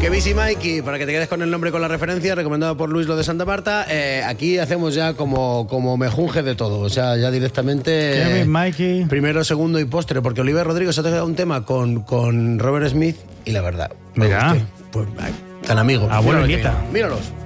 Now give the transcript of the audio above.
Que Busy Mikey, para que te quedes con el nombre y con la referencia, recomendado por Luis Lo de Santa Marta. Aquí hacemos ya como mejunje de todo, o sea, ya directamente Kevin, Mikey. primero, segundo y postre, porque Oliver Rodrigo se ha tocado un tema con Robert Smith y la verdad, me Mira. gustó. Pues, tan amigo. Abuelo Míralo y nieta. aquí. Míralos.